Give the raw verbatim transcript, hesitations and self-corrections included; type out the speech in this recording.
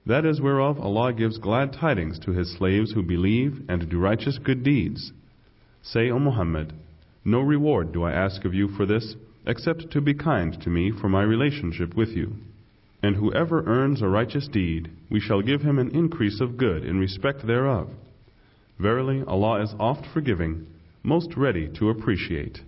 That is whereof Allah gives glad tidings to His slaves who believe and do righteous good deeds. Say, O Muhammad, no reward do I ask of you for this, except to be kind to me for my relationship with you. And whoever earns a righteous deed, we shall give him an increase of good in respect thereof. Verily, Allah is oft forgiving, most ready to appreciate.